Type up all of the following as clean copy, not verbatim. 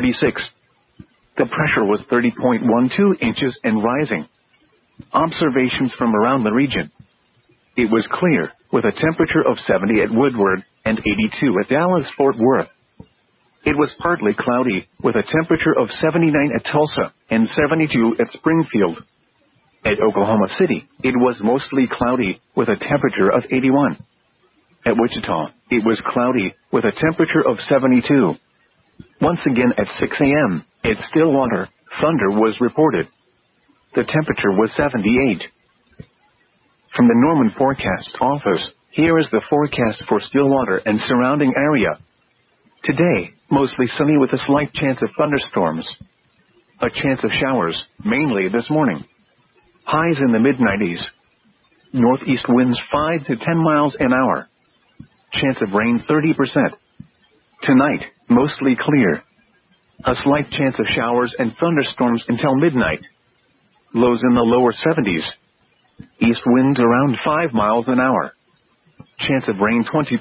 36. The pressure was 30.12 inches and rising. Observations from around the region. It was clear, with a temperature of 70 at Woodward and 82 at Dallas-Fort Worth. It was partly cloudy, with a temperature of 79 at Tulsa and 72 at Springfield. At Oklahoma City, it was mostly cloudy, with a temperature of 81. At Wichita, it was cloudy, with a temperature of 72. Once again at 6 a.m., at Stillwater, thunder was reported. The temperature was 78. From the Norman Forecast Office, here is the forecast for Stillwater and surrounding area. Today, mostly sunny with a slight chance of thunderstorms. A chance of showers, mainly this morning. Highs in the mid-90s. Northeast winds 5 to 10 miles an hour. Chance of rain 30%. Tonight, mostly clear. A slight chance of showers and thunderstorms until midnight. Lows in the lower 70s. East winds around 5 miles an hour. Chance of rain 20%.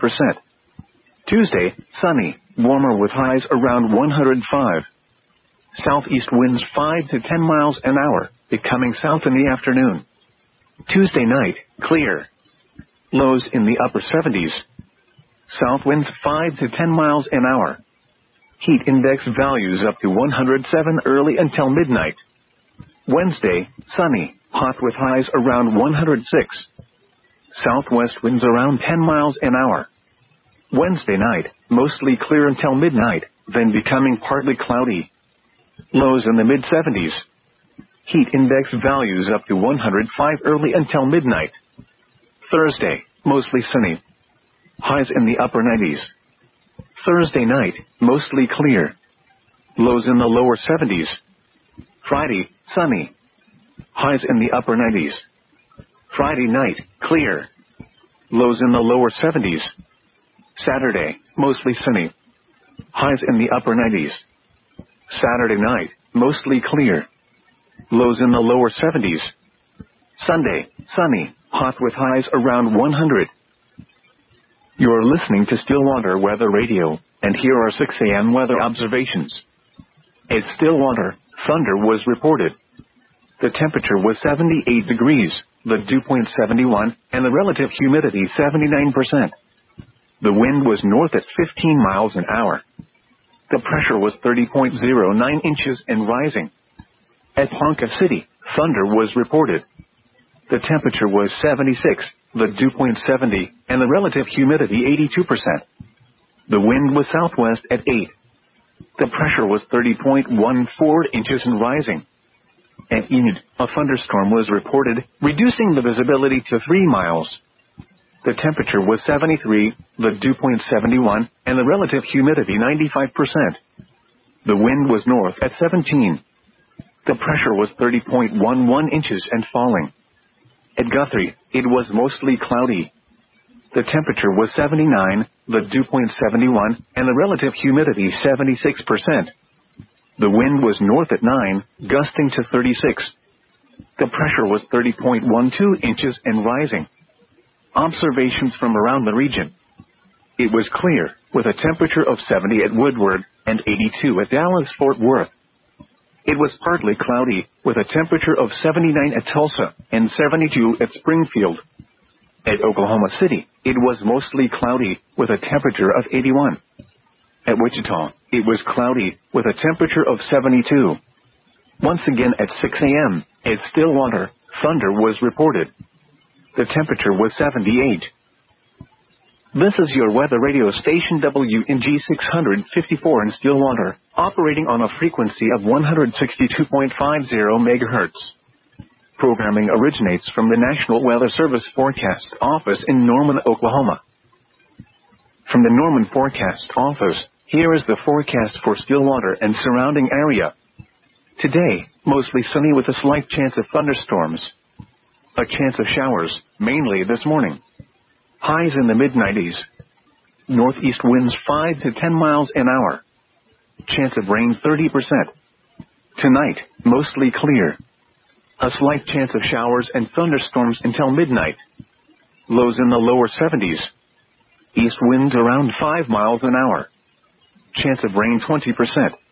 Tuesday, sunny, warmer with highs around 105. Southeast winds 5 to 10 miles an hour, becoming south in the afternoon. Tuesday night, clear. Lows in the upper 70s. South winds 5 to 10 miles an hour. Heat index values up to 107 early until midnight. Wednesday, sunny, hot with highs around 106. Southwest winds around 10 miles an hour. Wednesday night, mostly clear until midnight, then becoming partly cloudy. Lows in the mid-70s. Heat index values up to 105 early until midnight. Thursday, mostly sunny. Highs in the upper 90s. Thursday night, mostly clear. Lows in the lower 70s. Friday, sunny. Highs in the upper 90s. Friday night, clear. Lows in the lower 70s. Saturday, mostly sunny. Highs in the upper 90s. Saturday night, mostly clear. Lows in the lower 70s. Sunday, sunny, hot with highs around 100. You're listening to Stillwater Weather Radio, and here are 6 a.m. weather observations. At Stillwater, thunder was reported. The temperature was 78 degrees, the dew point 71, and the relative humidity 79%. The wind was north at 15 miles an hour. The pressure was 30.09 inches and rising. At Ponca City, thunder was reported. The temperature was 76, the dew point 70, and the relative humidity 82%. The wind was southwest at 8. The pressure was 30.14 inches and rising. At Enid, a thunderstorm was reported, reducing the visibility to 3 miles. The temperature was 73, the dew point 71, and the relative humidity 95%. The wind was north at 17. The pressure was 30.11 inches and falling. At Guthrie, it was mostly cloudy. The temperature was 79, the dew point 71, and the relative humidity 76%. The wind was north at 9, gusting to 36. The pressure was 30.12 inches and rising. Observations from around the region. It was clear, with a temperature of 70 at Woodward and 82 at Dallas-Fort Worth. It was partly cloudy, with a temperature of 79 at Tulsa and 72 at Springfield. At Oklahoma City, it was mostly cloudy, with a temperature of 81. At Wichita, it was cloudy, with a temperature of 72. Once again at 6 a.m., at Stillwater, thunder was reported. The temperature was 78. This is your weather radio station WNG 654 in Stillwater, operating on a frequency of 162.50 MHz. Programming originates from the National Weather Service Forecast Office in Norman, Oklahoma. From the Norman Forecast Office, here is the forecast for Stillwater and surrounding area. Today, mostly sunny with a slight chance of thunderstorms. A chance of showers, mainly this morning. Highs in the mid-90s. Northeast winds 5 to 10 miles an hour. Chance of rain 30%. Tonight, mostly clear. A slight chance of showers and thunderstorms until midnight. Lows in the lower 70s. East winds around 5 miles an hour. Chance of rain 20%.